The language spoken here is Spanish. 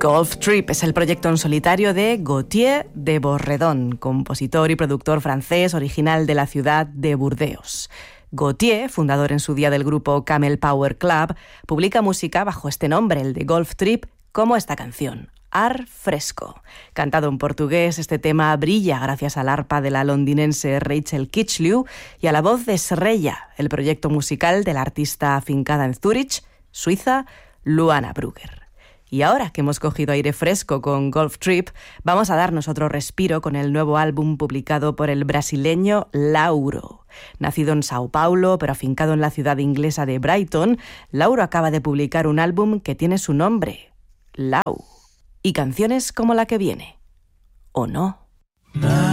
Golf Trip es el proyecto en solitario de Gauthier de Borredon, compositor y productor francés original de la ciudad de Burdeos. Gauthier, fundador en su día del grupo Camel Power Club, publica música bajo este nombre, el de Golf Trip, como esta canción, Ar Fresco. Cantado en portugués, este tema brilla gracias al arpa de la londinense Rachel Kitchlew y a la voz de Sreya, el proyecto musical de la artista afincada en Zúrich, Suiza, Luana Brugger. Y ahora que hemos cogido aire fresco con Golf Trip, vamos a darnos otro respiro con el nuevo álbum publicado por el brasileño Lauro. Nacido en Sao Paulo, pero afincado en la ciudad inglesa de Brighton, Lauro acaba de publicar un álbum que tiene su nombre, Lau. Y canciones como la que viene. ¿O no?